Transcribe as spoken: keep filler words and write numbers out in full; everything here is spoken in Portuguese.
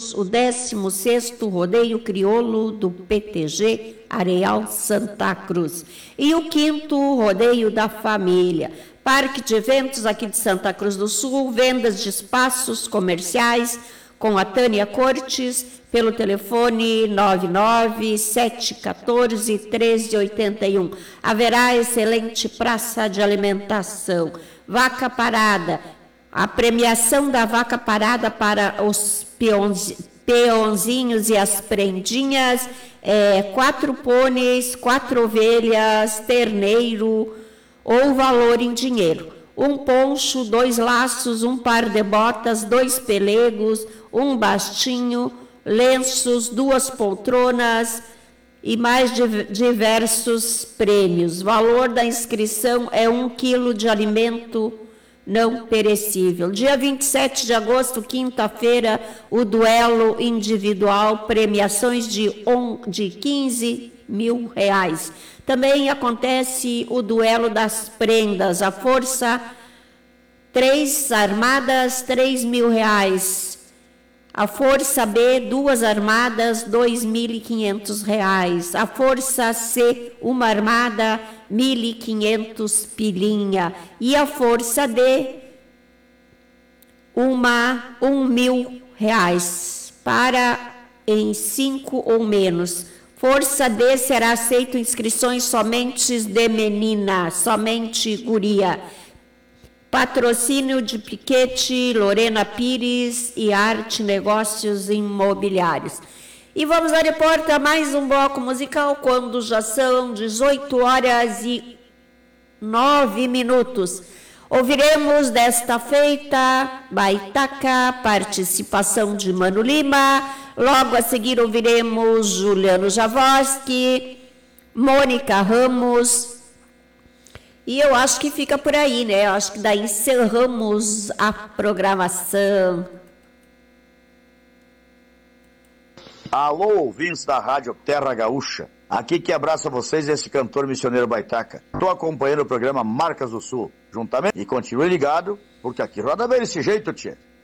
Cruz, o décimo sexto Rodeio Crioulo do P T G Areal Santa Cruz. E o quinto Rodeio da Família. Parque de eventos aqui de Santa Cruz do Sul, vendas de espaços comerciais com a Tânia Cortes, pelo telefone nove nove sete um quatro um três oito um. Haverá excelente praça de alimentação. Vaca Parada, a premiação da Vaca Parada para os peões, peãozinhos e as prendinhas, é, quatro pôneis, quatro ovelhas, terneiro, ou valor em dinheiro. Um poncho, dois laços, um par de botas, dois pelegos, um bastinho, lenços, duas poltronas e mais diversos prêmios. Valor da inscrição é um quilo de alimento não perecível. Dia vinte e sete de agosto, quinta-feira, o duelo individual, premiações de, on, de quinze mil reais. Também acontece o duelo das prendas, a força, três armadas, três mil reais. A força B, duas armadas, dois mil e quinhentos reais. A força C, uma armada, mil e quinhentos pilinha. E a força D, uma, um mil reais, para em cinco ou menos. Força D será aceito inscrições somente de menina, somente guria. Patrocínio de Piquete, Lorena Pires e Arte Negócios Imobiliários. E vamos dar de porta a mais um bloco musical, quando já são dezoito horas e nove minutos. Ouviremos desta feita Baitaca, participação de Mano Lima. Logo a seguir ouviremos Juliano Javoski, Mônica Ramos. E eu acho que fica por aí, né? Eu acho que daí encerramos a programação. Alô, ouvintes da Rádio Terra Gaúcha. Aqui que abraça vocês esse cantor missioneiro Baitaca. Estou acompanhando o programa Marcas do Sul, juntamente, e continue ligado, porque aqui roda bem desse jeito, tia.